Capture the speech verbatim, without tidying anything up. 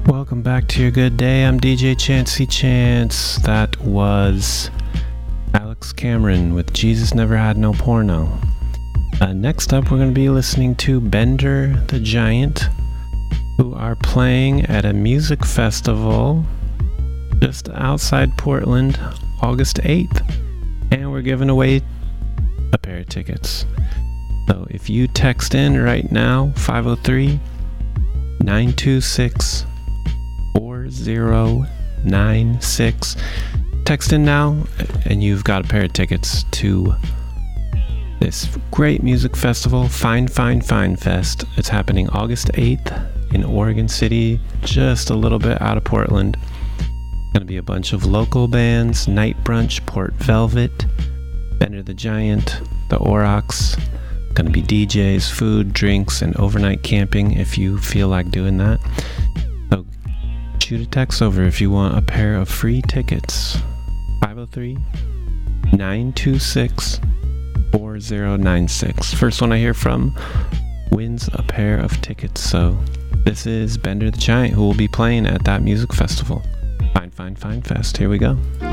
Welcome back to your good day. I'm D J Chancey Chance. That was Alex Cameron with Jesus Never Had No Porno. Uh, next up, we're going to be listening to Bender the Giant, who are playing at a music festival just outside Portland, August eighth. And we're giving away a pair of tickets. So if you text in right now, five oh three, nine two six, four zero nine six. Text in now and you've got a pair of tickets to this great music festival, Fine Fine Fine Fest. It's happening August eighth in Oregon City, just a little bit out of Portland. Gonna be a bunch of local bands: Night Brunch, Port Velvet, Bender the Giant, the Aurochs. Gonna be D Js, food, drinks, and overnight camping if you feel like doing that. So shoot a text over if you want a pair of free tickets. five oh three, nine two six, four zero nine six. First one I hear from wins a pair of tickets. So this is Bender the Giant, who will be playing at that music festival. Fine Fine Fine Fest. Here we go.